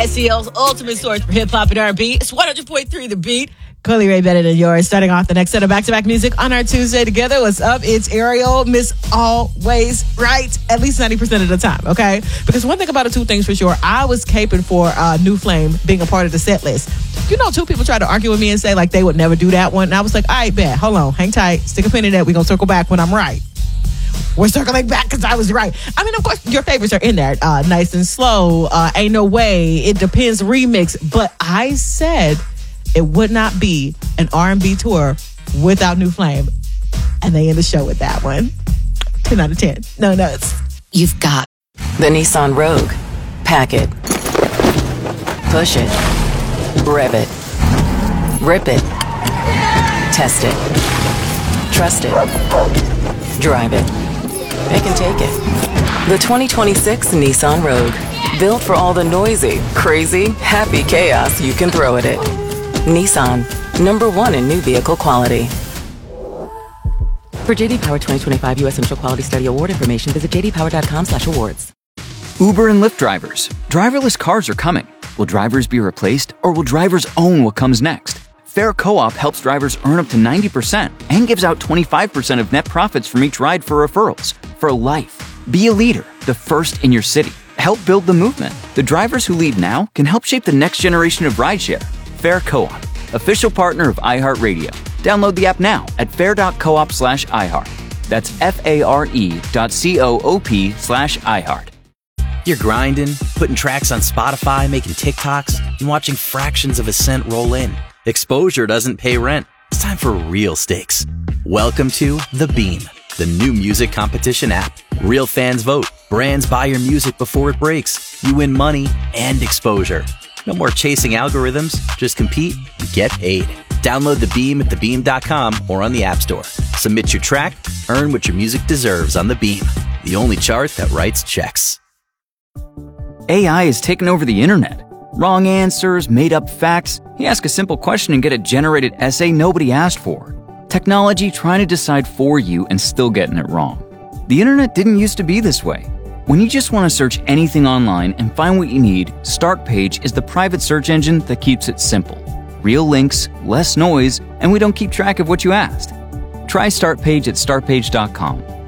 ICL's ultimate source for hip-hop and R&B. It's 100.3 The Beat. Coily Ray better than yours. Starting off the next set of back-to-back music on our Tuesday together. What's up? It's Ariel, Miss Always Right, at least 90% of the time, okay? Because one thing about it, two things for sure. I was caping for New Flame being a part of the set list. You know, two people tried to argue with me and say, like, they would never do that one. And I was like, all right, bet. Hold on. Hang tight. Stick a pin in that. We're going to circle back when I'm right. We're circling back because I was right. I mean, of course, your favorites are in there. Nice and Slow, Ain't No Way, It Depends remix. But I said it would not be an R&B tour without New Flame. And they end the show with that one. 10 out of 10. No nuts. You've got the Nissan Rogue. Pack it. Push it. Rev it. Rip it. Test it. Trust it. Drive it. They can take it. The 2026 Nissan Rogue. Built for all the noisy, crazy, happy chaos you can throw at it. Nissan, #1 in new vehicle quality. For JD Power 2025 U.S. Initial Quality Study Award information, visit jdpower.com/awards. Uber and Lyft drivers. Driverless cars are coming. Will drivers be replaced, or will drivers own what comes next? Fair Co-op helps drivers earn up to 90% and gives out 25% of net profits from each ride for referrals. For life. Be a leader, the first in your city. Help build the movement. The drivers who lead now can help shape the next generation of rideshare. Fair Co-op, official partner of iHeartRadio. Download the app now at fair.coop/iHeart. That's FARE.coop/iHeart. You're grinding, putting tracks on Spotify, making TikToks, and watching fractions of a cent roll in. Exposure doesn't pay rent. It's time for real stakes. Welcome to The Beam, the new music competition app. Real fans vote. Brands buy your music before it breaks. You win money and exposure. No more chasing algorithms. Just compete and get paid. Download The Beam at thebeam.com or on the App Store. Submit your track, earn what your music deserves on The Beam, the only chart that writes checks. AI has taken over the internet. Wrong answers, made-up facts. You ask a simple question and get a generated essay nobody asked for. Technology trying to decide for you and still getting it wrong. The internet didn't used to be this way. When you just want to search anything online and find what you need, Startpage is the private search engine that keeps it simple. Real links, less noise, and we don't keep track of what you asked. Try Startpage at startpage.com.